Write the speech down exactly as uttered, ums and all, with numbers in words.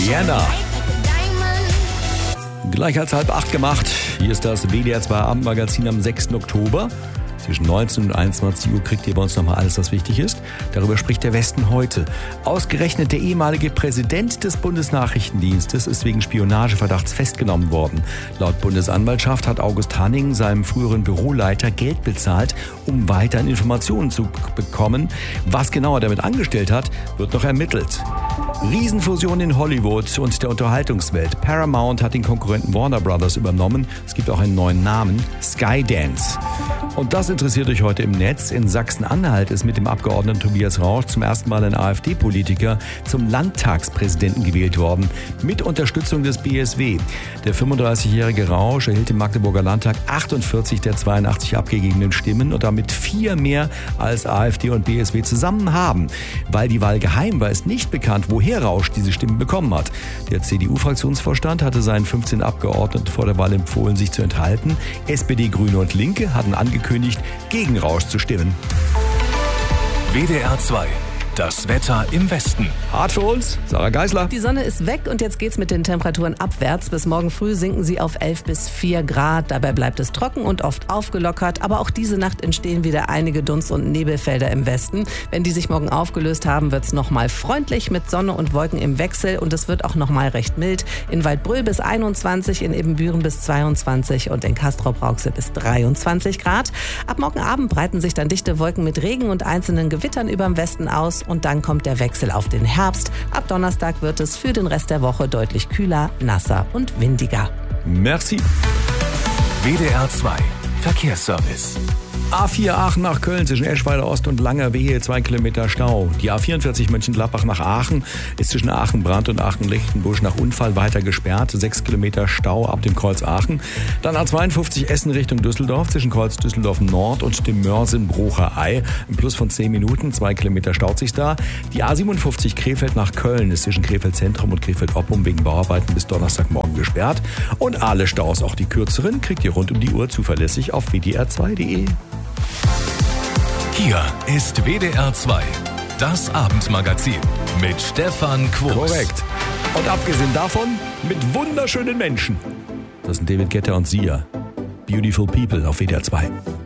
Rihanna. Gleich als halb acht gemacht. Hier ist das W D R zwei Abendmagazin am sechsten Oktober. Zwischen neunzehn und einundzwanzig Uhr kriegt ihr bei uns nochmal alles, was wichtig ist. Darüber spricht der Westen heute. Ausgerechnet der ehemalige Präsident des Bundesnachrichtendienstes ist wegen Spionageverdachts festgenommen worden. Laut Bundesanwaltschaft hat August Hanning seinem früheren Büroleiter Geld bezahlt, um weiterhin Informationen zu bekommen. Was genau er damit angestellt hat, wird noch ermittelt. Riesenfusion in Hollywood und der Unterhaltungswelt. Paramount hat den Konkurrenten Warner Brothers übernommen. Es gibt auch einen neuen Namen, Skydance. Und das interessiert euch heute im Netz. In Sachsen-Anhalt ist mit dem Abgeordneten Tobias Rausch zum ersten Mal ein AfD-Politiker zum Landtagspräsidenten gewählt worden. Mit Unterstützung des B S W. Der fünfunddreißigjährige Rausch erhielt im Magdeburger Landtag achtundvierzig der zweiundachtzig abgegebenen Stimmen und damit vier mehr als AfD und B S W zusammen haben. Weil die Wahl geheim war, ist nicht bekannt, woher Rausch diese Stimmen bekommen hat. Der C D U-Fraktionsvorstand hatte seinen fünfzehn Abgeordneten vor der Wahl empfohlen, sich zu enthalten. S P D, Grüne und Linke hatten angekündigt, gegen Rausch zu stimmen. W D R zwei. Das Wetter im Westen. Hart für uns, Sarah Geisler. Die Sonne ist weg und jetzt geht's mit den Temperaturen abwärts. Bis morgen früh sinken sie auf elf bis vier Grad. Dabei bleibt es trocken und oft aufgelockert. Aber auch diese Nacht entstehen wieder einige Dunst- und Nebelfelder im Westen. Wenn die sich morgen aufgelöst haben, wird's nochmal freundlich mit Sonne und Wolken im Wechsel. Und es wird auch nochmal recht mild. In Waldbröl bis einundzwanzig, in Ibbenbüren bis zweiundzwanzig und in Castrop-Rauxel bis dreiundzwanzig Grad. Ab morgen Abend breiten sich dann dichte Wolken mit Regen und einzelnen Gewittern überm Westen aus. Und dann kommt der Wechsel auf den Herbst. Ab Donnerstag wird es für den Rest der Woche deutlich kühler, nasser und windiger. Merci. W D R zwei. Verkehrsservice. A vier Aachen nach Köln zwischen Eschweiler Ost und Langerwehe, zwei Kilometer Stau. Die A vierundvierzig Mönchengladbach nach Aachen ist zwischen Aachen-Brandt und Aachen-Lichtenbusch nach Unfall weiter gesperrt. sechs Kilometer Stau ab dem Kreuz Aachen. Dann A zweiundfünfzig Essen Richtung Düsseldorf zwischen Kreuz Düsseldorf Nord und dem Mörsen-Brucher Ei. Ein Plus von zehn Minuten, zwei Kilometer staut sich da. Die A siebenundfünfzig Krefeld nach Köln ist zwischen Krefeld Zentrum und Krefeld Oppum wegen Bauarbeiten bis Donnerstagmorgen gesperrt. Und alle Staus, auch die kürzeren, kriegt ihr rund um die Uhr zuverlässig auf w d r zwei punkt d e. Hier ist W D R zwei, das Abendmagazin mit Stefan Quos. Korrekt. Und abgesehen davon mit wunderschönen Menschen. Das sind David Guetta und Sia. Beautiful People auf W D R zwei.